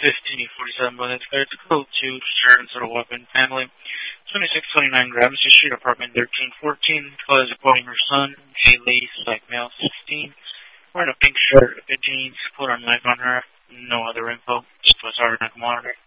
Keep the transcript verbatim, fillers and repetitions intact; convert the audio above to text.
fifteen forty-seven by the cleared code two, certain sort of weapon family. twenty-six twenty-nine Gramercy Street, apartment thirteen fourteen. Color is reporting her son, Haley, like male, sixteen. Wearing a pink shirt, a jeans, put a knife on her. No other info. Just was our monitor.